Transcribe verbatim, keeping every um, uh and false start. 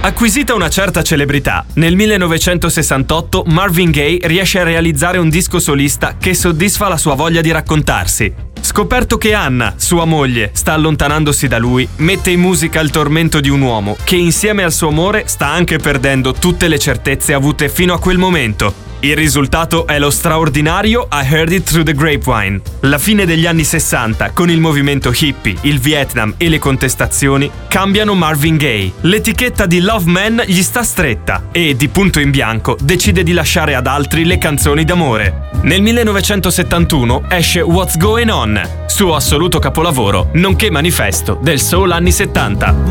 Acquisita una certa celebrità, nel millenovecentosessantotto Marvin Gaye riesce a realizzare un disco solista che soddisfa la sua voglia di raccontarsi. Scoperto che Anna, sua moglie, sta allontanandosi da lui, mette in musica il tormento di un uomo che insieme al suo amore sta anche perdendo tutte le certezze avute fino a quel momento. Il risultato è lo straordinario I Heard It Through the Grapevine. La fine degli anni sessanta, con il movimento hippie, il Vietnam e le contestazioni, cambiano Marvin Gaye. L'etichetta di Love Man gli sta stretta e, di punto in bianco, decide di lasciare ad altri le canzoni d'amore. Nel millenovecentosettantuno esce What's Going On, suo assoluto capolavoro, nonché manifesto del soul anni settanta.